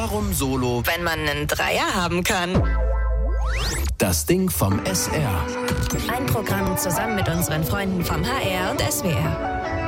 Warum Solo, wenn man einen Dreier haben kann? Das Ding vom SR. Ein Programm zusammen mit unseren Freunden vom HR und SWR.